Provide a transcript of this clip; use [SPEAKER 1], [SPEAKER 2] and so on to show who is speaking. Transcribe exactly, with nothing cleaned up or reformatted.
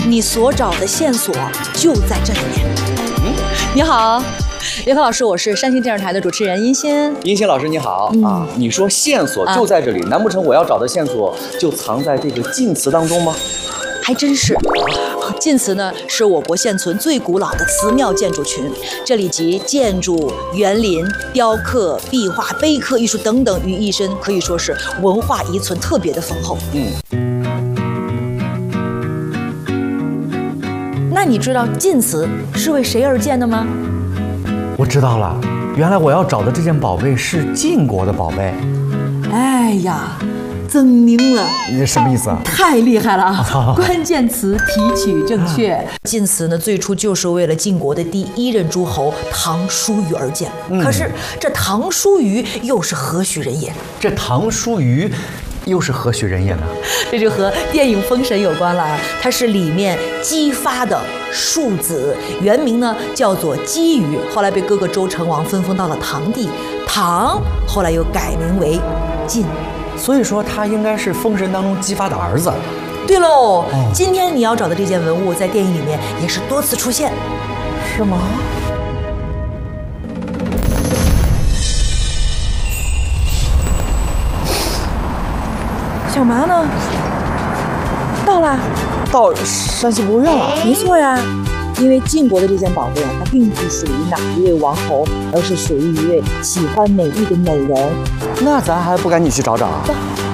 [SPEAKER 1] 你所找的线索就在这里面。嗯，你好，刘康老师，我是山西电视台的主持人殷鑫。
[SPEAKER 2] 殷鑫老师你好、嗯、啊！你说线索就在这里，啊、难不成我要找的线索就藏在这个晋祠当中吗？
[SPEAKER 1] 还真是。晋祠呢，是我国现存最古老的祠庙建筑群，这里集建筑、园林、雕刻、壁画、碑刻艺术等等于一身，可以说是文化遗存特别的丰厚。嗯。那你知道晋祠是为谁而建的吗？
[SPEAKER 3] 我知道了，原来我要找的这件宝贝是晋国的宝贝。
[SPEAKER 1] 哎呀，证明了。
[SPEAKER 3] 你什么意思啊？
[SPEAKER 1] 太厉害了啊！关键词提取正确。晋祠呢，最初就是为了晋国的第一任诸侯唐叔虞而建。嗯、可是这唐叔虞又是何许人也？
[SPEAKER 3] 这唐叔虞又是何许人也呢？
[SPEAKER 1] 这就和电影《封神》有关了。它是里面姬发的庶子，原名呢叫做姬羽，后来被哥哥周成王分封到了唐地，唐后来又改名为晋。
[SPEAKER 3] 所以说他应该是《封神》当中姬发的儿子。
[SPEAKER 1] 对喽、哦，今天你要找的这件文物在电影里面也是多次出现。
[SPEAKER 3] 是吗？
[SPEAKER 1] 小麻呢？到了，
[SPEAKER 2] 到山西博物院了。
[SPEAKER 1] 没错呀，因为晋国的这件宝贝啊，它并不属于哪一位王侯，而是属于一位喜欢美丽的美人。
[SPEAKER 2] 那咱还不赶紧去找找啊？